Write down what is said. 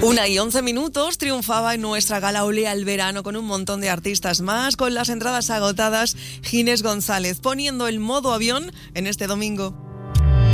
1:11, triunfaba en nuestra gala Olea al Verano con un montón de artistas más, con las entradas agotadas, Ginés González, poniendo el modo avión en este domingo.